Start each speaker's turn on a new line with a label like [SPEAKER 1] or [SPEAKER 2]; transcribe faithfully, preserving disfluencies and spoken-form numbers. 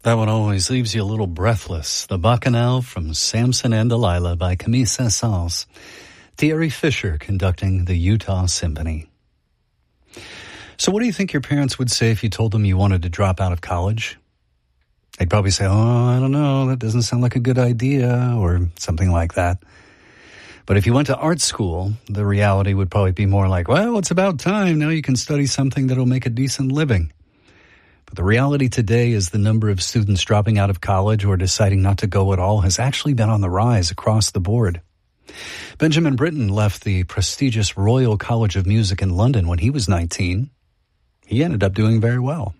[SPEAKER 1] That one always leaves you a little breathless. The Bacchanal from Samson and Delilah by Camille Saint-Saëns. Thierry Fisher conducting the Utah Symphony. So what do you think your parents would say if you told them you wanted to drop out of college? They'd probably say, oh, I don't know, that doesn't sound like a good idea, or something like that. But if you went to art school, the reality would probably be more like, well, it's about time. Now you can study something that'll make a decent living. But the reality today is the number of students dropping out of college or deciding not to go at all has actually been on the rise across the board. Benjamin Britten left the prestigious Royal College of Music in London when he was nineteen. He ended up doing very well.